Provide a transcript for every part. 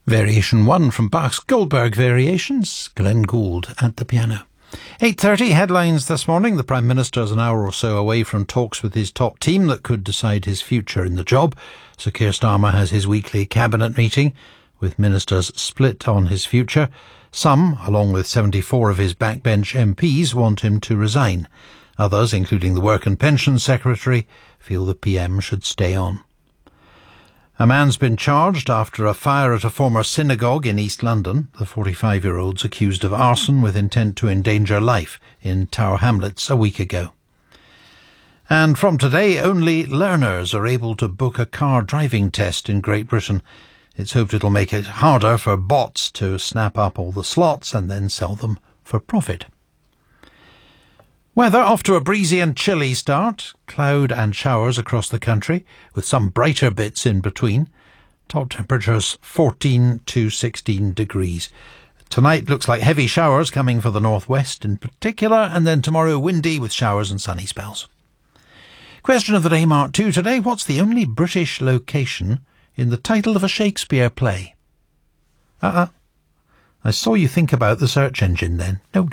Variation 1 from Bach's Goldberg Variations, Glenn Gould at the piano. 8:30 headlines this morning. The Prime Minister is an hour or so away from talks with his top team that could decide his future in the job. Sir Keir Starmer has his weekly cabinet meeting, with ministers split on his future. Some, along with 74 of his backbench MPs, want him to resign. Others, including the Work and Pensions Secretary, feel the PM should stay on. A man's been charged after a fire at a former synagogue in East London. The 45-year-old's accused of arson with intent to endanger life in Tower Hamlets a week ago. And from today, only learners are able to book a car driving test in Great Britain. It's hoped it'll make it harder for bots to snap up all the slots and then sell them for profit. Weather off to a breezy and chilly start. Cloud and showers across the country, with some brighter bits in between. Top temperatures 14 to 16 degrees. Tonight looks like heavy showers coming for the northwest in particular, and then tomorrow windy with showers and sunny spells. Question of the day, Mark 2 today. What's the only British location in the title of a Shakespeare play? I saw you think about the search engine then. No.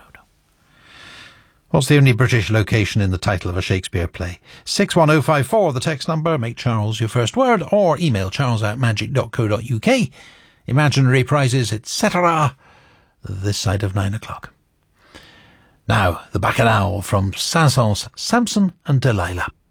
What's the only British location in the title of a Shakespeare play? 61054, the text number. Make Charles your first word, or email charles@magic.co.uk. Imaginary prizes, etc. this side of 9 o'clock. Now, the Bacchanal from Saint-Saëns, Samson and Delilah.